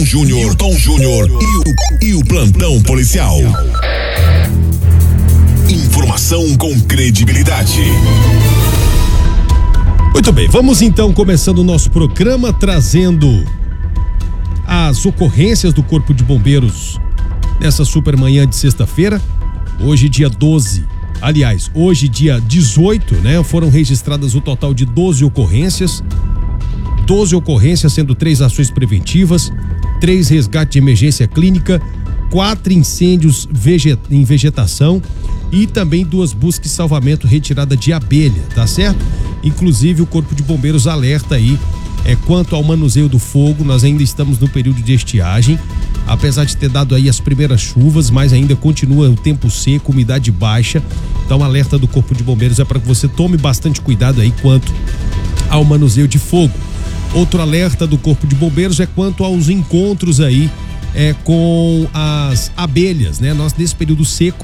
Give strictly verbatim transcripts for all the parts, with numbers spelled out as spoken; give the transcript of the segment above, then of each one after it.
Júnior, Milton Júnior e o, e o plantão policial. Informação com credibilidade. Muito bem, vamos então começando o nosso programa trazendo as ocorrências do Corpo de Bombeiros nessa super manhã de sexta-feira. Hoje dia doze, aliás, hoje dia dezoito, né? Foram registradas o total de doze ocorrências. doze ocorrências, sendo três ações preventivas, três resgates de emergência clínica, quatro incêndios veget... em vegetação e também duas buscas e salvamento retirada de abelha, tá certo? Inclusive o Corpo de Bombeiros alerta aí é, quanto ao manuseio do fogo. Nós ainda estamos no período de estiagem, apesar de ter dado aí as primeiras chuvas, mas ainda continua o tempo seco, umidade baixa. Então o alerta do Corpo de Bombeiros é para que você tome bastante cuidado aí quanto ao manuseio de fogo. Outro alerta do Corpo de Bombeiros é quanto aos encontros aí é, com as abelhas, né? Nós nesse período seco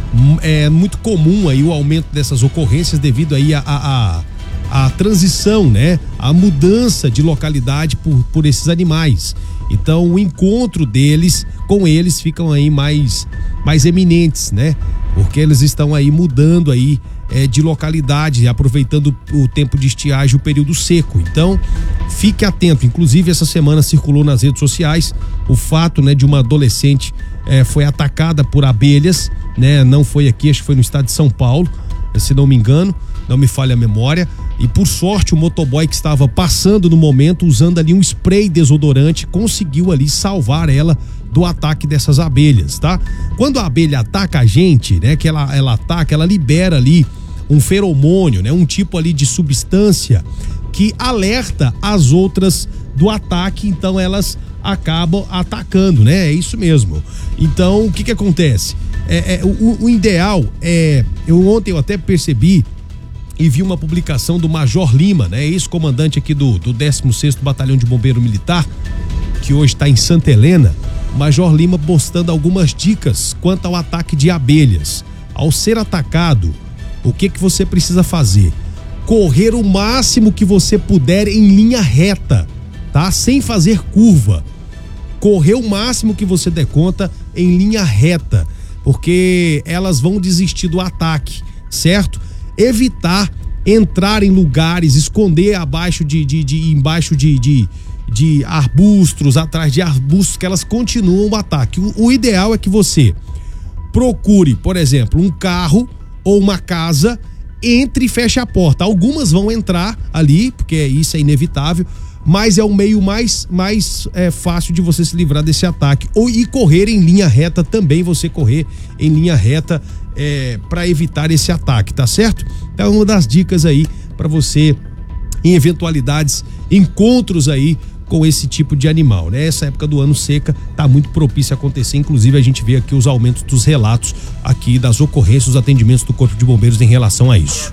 é muito comum aí o aumento dessas ocorrências devido aí a, a, a, a transição, né? A mudança de localidade por, por esses animais. Então o encontro deles com eles ficam aí mais, mais eminentes, né? Porque eles estão aí mudando aí é, de localidade, aproveitando o tempo de estiagem, o período seco. Então fique atento. Inclusive essa semana circulou nas redes sociais o fato, né, de uma adolescente é, foi atacada por abelhas, né? Não foi aqui, acho que foi no estado de São Paulo, se não me engano, não me falha a memória. E por sorte o motoboy que estava passando no momento, usando ali um spray desodorante, conseguiu ali salvar ela do ataque dessas abelhas, tá? Quando a abelha ataca a gente, né, que ela, ela ataca, ela libera ali um feromônio, né, um tipo ali de substância que alerta as outras do ataque, então elas acabam atacando, né? É isso mesmo. Então, o que que acontece? É, é, o, o ideal é, eu ontem eu até percebi e vi uma publicação do Major Lima, né, ex-comandante aqui do, do décimo sexto Batalhão de Bombeiro Militar, que hoje está em Santa Helena. Major Lima postando algumas dicas quanto ao ataque de abelhas. Ao ser atacado, o que que você precisa fazer? Correr o máximo que você puder em linha reta, tá? Sem fazer curva. Correr o máximo que você der conta em linha reta, porque elas vão desistir do ataque, certo? Evitar entrar em lugares, esconder abaixo de, de, de embaixo de, de de arbustos, atrás de arbustos, que elas continuam o ataque. O, o ideal é que você procure, por exemplo, um carro ou uma casa, entre e feche a porta. Algumas vão entrar ali, porque isso é inevitável, mas é o meio mais, mais é, fácil de você se livrar desse ataque. Ou e correr em linha reta também, você correr em linha reta é, para evitar esse ataque, tá certo? Então é uma das dicas aí para você, em eventualidades, encontros aí com esse tipo de animal, né? Essa época do ano seca tá muito propícia a acontecer, inclusive a gente vê aqui os aumentos dos relatos aqui das ocorrências, os atendimentos do Corpo de Bombeiros em relação a isso.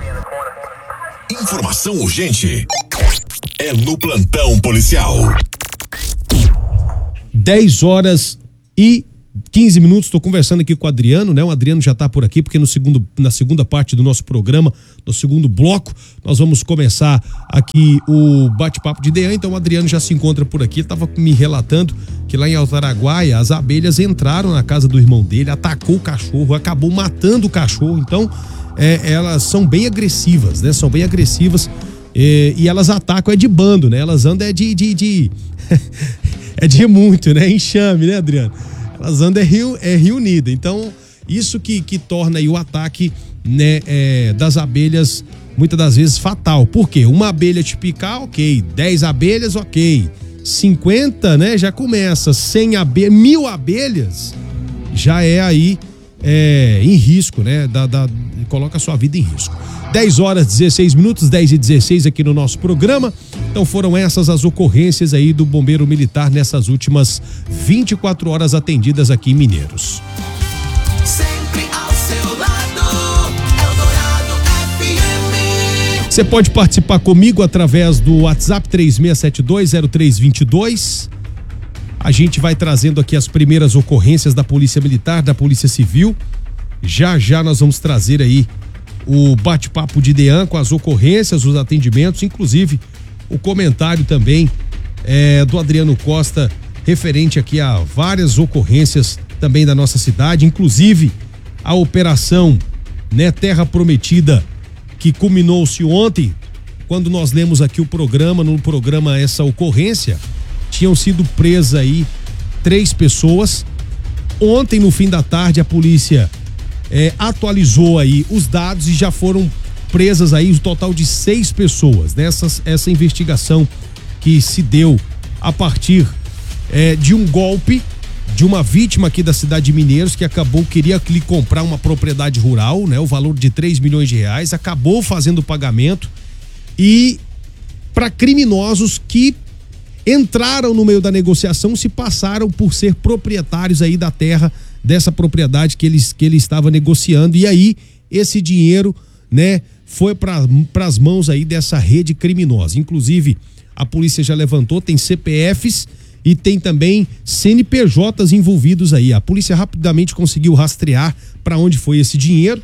Informação urgente é no plantão policial. dez horas e quinze minutos, estou conversando aqui com o Adriano, né? O Adriano já está por aqui, porque no segundo, na segunda parte do nosso programa, no segundo bloco, nós vamos começar aqui o bate-papo de Dean. Então o Adriano já se encontra por aqui, ele estava me relatando que lá em Altaraguaia as abelhas entraram na casa do irmão dele, atacou o cachorro, acabou matando o cachorro. Então é, elas são bem agressivas, né? São bem agressivas é, e elas atacam é de bando, né? Elas andam é de, de, de... é de muito, né? Enxame, né, Adriano? Elas andam é, rio, é reunida. Então, isso que, que torna aí o ataque, né, é, das abelhas muitas das vezes fatal. Por quê? Uma abelha te picar, ok. dez abelhas, ok. cinquenta, né, já começa. cem abelhas, mil abelhas, já é aí é, em risco, né? Da, da, coloca a sua vida em risco. dez horas e dezesseis minutos, dez e dezesseis aqui no nosso programa. Então foram essas as ocorrências aí do Bombeiro Militar nessas últimas vinte e quatro horas atendidas aqui em Mineiros. Sempre ao seu lado, Eldorado F M. Você pode participar comigo através do WhatsApp três seis sete dois zero três dois dois. A gente vai trazendo aqui as primeiras ocorrências da Polícia Militar, da Polícia Civil. Já já nós vamos trazer aí o bate-papo de Dean com as ocorrências, os atendimentos, inclusive o comentário também é, do Adriano Costa referente aqui a várias ocorrências também da nossa cidade, inclusive a operação, né, Terra Prometida, que culminou-se ontem, quando nós lemos aqui o programa, no programa essa ocorrência, tinham sido presas aí três pessoas. Ontem, no fim da tarde, a polícia é, atualizou aí os dados e já foram presas aí um total de seis pessoas nessa essa investigação que se deu a partir é, de um golpe de uma vítima aqui da cidade de Mineiros que acabou, queria lhe comprar uma propriedade rural, né? O valor de três milhões de reais, acabou fazendo o pagamento e para criminosos que entraram no meio da negociação, se passaram por ser proprietários aí da terra dessa propriedade que eles que ele estava negociando, e aí esse dinheiro, né, foi para as mãos aí dessa rede criminosa. Inclusive, a polícia já levantou, tem C P Fs e tem também C N P Js envolvidos aí. A polícia rapidamente conseguiu rastrear para onde foi esse dinheiro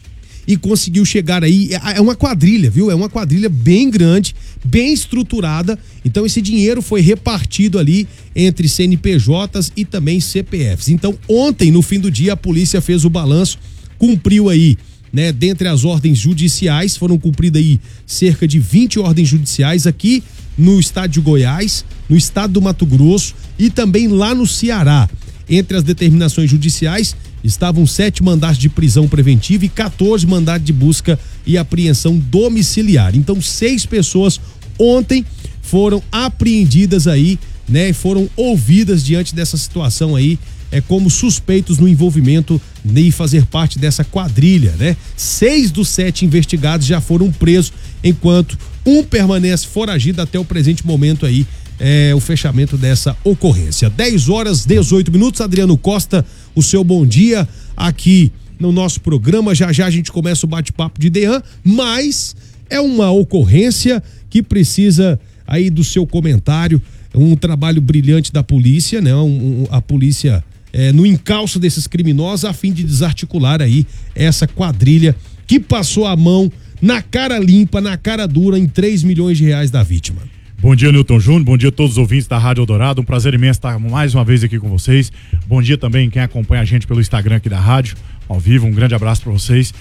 e conseguiu chegar aí. É uma quadrilha, viu? É uma quadrilha bem grande, bem estruturada. Então esse dinheiro foi repartido ali entre C N P Js e também C P Fs. Então ontem, no fim do dia, a polícia fez o balanço, cumpriu aí, né, dentre as ordens judiciais, foram cumpridas aí cerca de vinte ordens judiciais aqui no estado de Goiás, no estado do Mato Grosso e também lá no Ceará. Entre as determinações judiciais estavam sete mandados de prisão preventiva e quatorze mandados de busca e apreensão domiciliar. Então, seis pessoas ontem foram apreendidas aí, né? Foram ouvidas diante dessa situação aí, é como suspeitos no envolvimento e fazer parte dessa quadrilha, né? Seis dos sete investigados já foram presos, enquanto um permanece foragido até o presente momento aí, é o fechamento dessa ocorrência. dez horas, dezoito minutos. Adriano Costa, o seu bom dia aqui no nosso programa. Já já a gente começa o bate-papo de Dean, mas é uma ocorrência que precisa aí do seu comentário, um trabalho brilhante da polícia, né? Um, um, a polícia é, no encalço desses criminosos a fim de desarticular aí essa quadrilha que passou a mão na cara limpa, na cara dura, em três milhões de reais da vítima. Bom dia, Newton Júnior, bom dia a todos os ouvintes da Rádio Eldorado, um prazer imenso estar mais uma vez aqui com vocês. Bom dia também quem acompanha a gente pelo Instagram aqui da rádio, ao vivo, um grande abraço para vocês.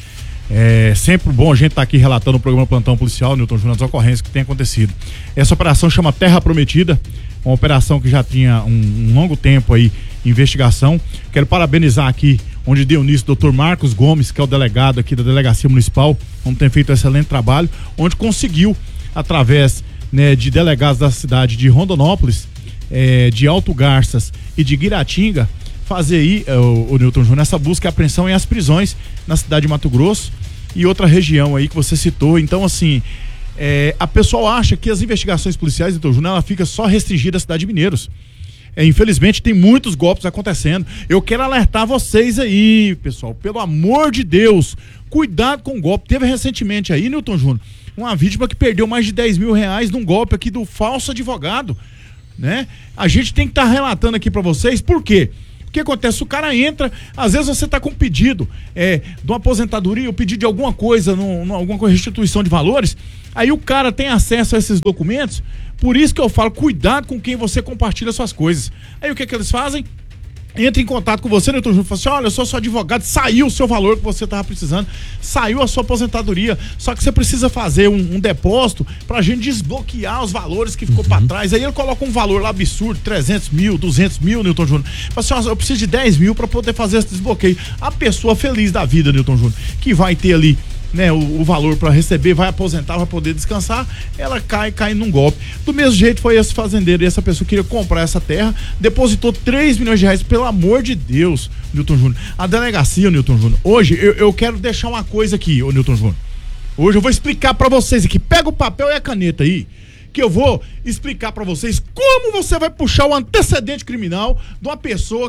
É sempre bom a gente estar aqui relatando o programa Plantão Policial, Newton Júnior, as ocorrências que tem acontecido. Essa operação chama Terra Prometida, uma operação que já tinha um, um longo tempo aí em investigação. Quero parabenizar aqui onde deu início o doutor Marcos Gomes, que é o delegado aqui da Delegacia Municipal, onde tem feito um excelente trabalho, onde conseguiu, através, né, de delegados da cidade de Rondonópolis, é, de Alto Garças e de Guiratinga, fazer aí, o, o Newton Júnior, essa busca e apreensão e as prisões na cidade de Mato Grosso e outra região aí que você citou. Então, assim, é, a pessoa acha que as investigações policiais, Newton Júnior, ela fica só restringida à cidade de Mineiros. É, infelizmente tem muitos golpes acontecendo. Eu quero alertar vocês aí, pessoal, pelo amor de Deus, cuidado com o golpe. Teve recentemente aí, Newton Júnior, uma vítima que perdeu mais de dez mil reais num golpe aqui do falso advogado, né? A gente tem que estar tá relatando aqui pra vocês, por quê? O que acontece? O cara entra, às vezes você tá com um pedido é, de uma aposentadoria, ou pedido de alguma coisa, no, no, alguma restituição de valores, aí o cara tem acesso a esses documentos. Por isso que eu falo, cuidado com quem você compartilha suas coisas. Aí o que que eles fazem? Entra em contato com você, Newton Júnior, fala assim: olha, eu sou seu advogado, saiu o seu valor que você estava precisando, saiu a sua aposentadoria, só que você precisa fazer um, um depósito pra gente desbloquear os valores que ficou uhum. pra trás. Aí ele coloca um valor lá absurdo, trezentos mil, duzentos mil, Newton Júnior. Fala assim: ó, eu preciso de dez mil pra poder fazer esse desbloqueio. A pessoa feliz da vida, Newton Júnior, que vai ter ali, né, o, o valor para receber, vai aposentar, vai poder descansar, ela cai, cai num golpe. Do mesmo jeito foi esse fazendeiro, e essa pessoa queria comprar essa terra, depositou três milhões de reais, pelo amor de Deus, Newton Júnior. A delegacia, Newton Júnior, hoje eu, eu quero deixar uma coisa aqui, ô Newton Júnior. Hoje eu vou explicar para vocês aqui, pega o papel e a caneta aí, que eu vou explicar para vocês como você vai puxar o antecedente criminal de uma pessoa que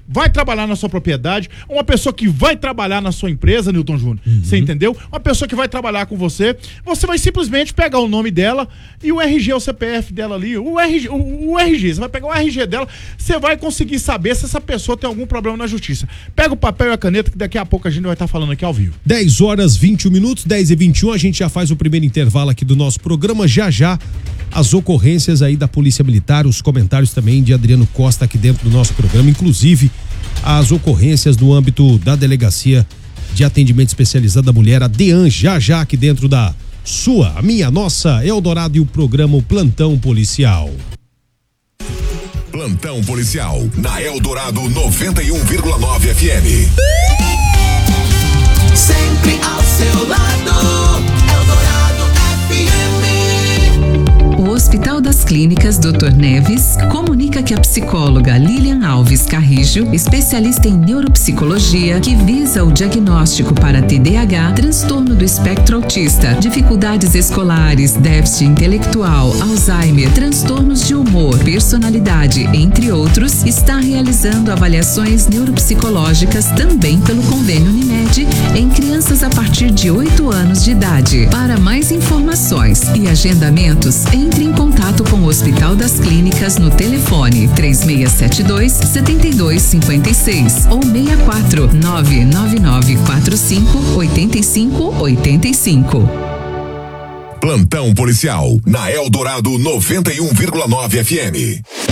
vai trabalhar na sua propriedade, uma pessoa que vai trabalhar na sua empresa, Newton Júnior, uhum. Você entendeu? Uma pessoa que vai trabalhar com você, você vai simplesmente pegar o nome dela e o R G, o C P F dela ali, o R G, o, o R G, você vai pegar o R G dela, você vai conseguir saber se essa pessoa tem algum problema na justiça. Pega o papel e a caneta que daqui a pouco a gente vai estar falando aqui ao vivo. dez horas e vinte e um minutos, dez e vinte e um, a gente já faz o primeiro intervalo aqui do nosso programa, já já as ocorrências aí da Polícia Militar, os comentários também de Adriano Costa aqui dentro do nosso programa, inclusive as ocorrências no âmbito da Delegacia de Atendimento Especializado da Mulher, a DEAN, já já aqui dentro da sua, a minha, nossa Eldorado e o programa o Plantão Policial. Plantão Policial na Eldorado noventa e um vírgula nove F M. Sempre ao seu lado, Eldorado F M. O Hospital das Clínicas doutor Neves comunica que a psicóloga Lilian Alves Carrijo, especialista em neuropsicologia, que visa o diagnóstico para T D A H, transtorno do espectro autista, dificuldades escolares, déficit intelectual, Alzheimer, transtornos de humor, personalidade, entre outros, está realizando avaliações neuropsicológicas também pelo convênio Unimed em crianças a partir de oito anos de idade. Para mais informações e agendamentos, entre em contato com o Hospital das Clínicas no telefone três seis sete dois, sete dois cinco seis ou seis quatro nove nove nove quatro cinco oito cinco oito cinco. Plantão Policial na Eldorado noventa e um vírgula nove F M.